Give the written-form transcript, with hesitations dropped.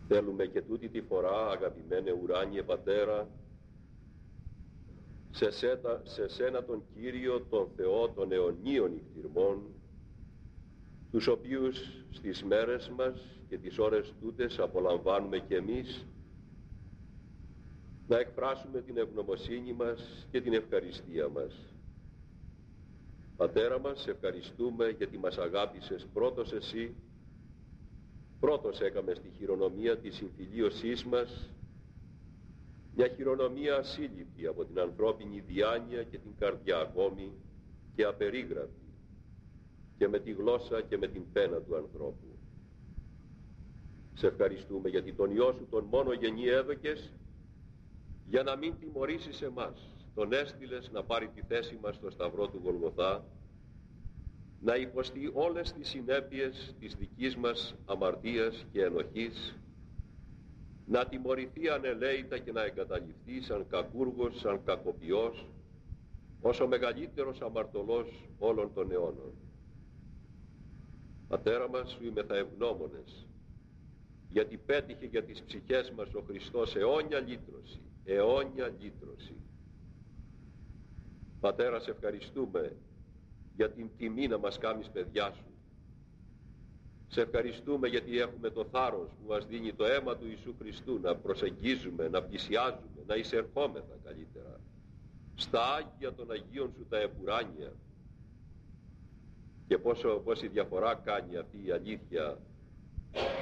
Θέλουμε και τούτη τη φορά, αγαπημένε ουράνιε Πατέρα, σε σένα τον Κύριο, τον Θεό των αιωνίων νυχτηρμών, τους οποίους στις μέρες μας και τις ώρες τούτες απολαμβάνουμε κι εμείς, να εκφράσουμε την ευγνωμοσύνη μας και την ευχαριστία μας. Πατέρα μας, σε ευχαριστούμε γιατί μας αγάπησες πρώτος εσύ, πρώτος έκαμες στη χειρονομία της συμφιλίωσής μας, μια χειρονομία ασύλληπτη από την ανθρώπινη διάνοια και την καρδιά ακόμη και απερίγραπτη, και με τη γλώσσα και με την πένα του ανθρώπου. Σε ευχαριστούμε γιατί τον Υιό σου τον μόνο γεννή έδωκες για να μην τιμωρήσεις εμάς. Τον έστειλες να πάρει τη θέση μας στο σταυρό του Γολγοθά, να υποστεί όλες τις συνέπειες της δικής μας αμαρτίας και ενοχής, να τιμωρηθεί ανελαίητα και να εγκαταλειφθεί σαν κακούργος, σαν κακοποιός, ως ο μεγαλύτερος αμαρτωλός όλων των αιώνων. Πατέρα μας, σου είμεθα ευγνώμονες, γιατί πέτυχε για τις ψυχές μας ο Χριστός αιώνια λύτρωση, αιώνια λύτρωση. Πατέρα, σε ευχαριστούμε για την τιμή να μας κάνεις παιδιά σου. Σε ευχαριστούμε γιατί έχουμε το θάρρος που μας δίνει το αίμα του Ιησού Χριστού να προσεγγίζουμε, να πλησιάζουμε, να εισερχόμεθα καλύτερα στα Άγια των Αγίων σου τα επουράνια. Και πόση διαφορά κάνει αυτή η αλήθεια